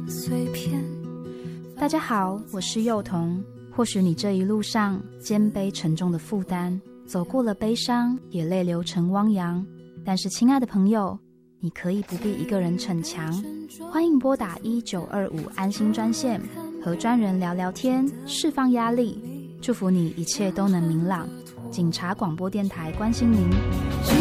大家好，我是幼童。或许你这一路上肩背沉重的负担，走过了悲伤，也泪流成汪洋。但是亲爱的朋友，你可以不必一个人逞强，欢迎拨打1925安心专线，和专人聊聊天，释放压力。祝福你一切都能明朗。警察广播电台关心您。